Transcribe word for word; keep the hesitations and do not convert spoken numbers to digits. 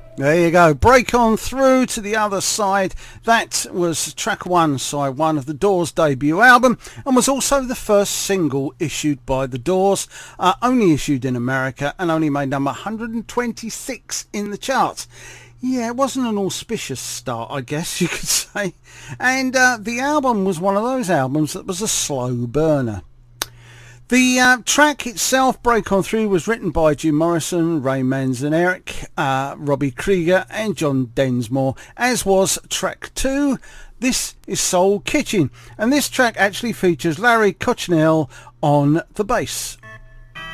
There you go. Break On Through to the Other Side. That was track one, side one of the Doors' debut album, and was also the first single issued by the Doors, uh, only issued in America, and only made number one hundred twenty-six in the charts. Yeah, it wasn't an auspicious start, I guess you could say. And uh, the album was one of those albums that was a slow burner. The uh, track itself, Break On Through, was written by Jim Morrison, Ray Manzarek, uh, Robbie Krieger and John Densmore, as was track two. This is Soul Kitchen, and this track actually features Larry Cochinelle on the bass.